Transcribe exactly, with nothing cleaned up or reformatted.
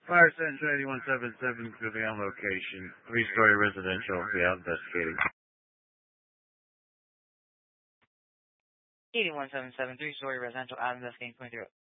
Fire Central eighty-one seventy-seven to be on location. Three-story residential. Be out investigating. eighty-one seventy-seven, three-story residential, out investigating point zero.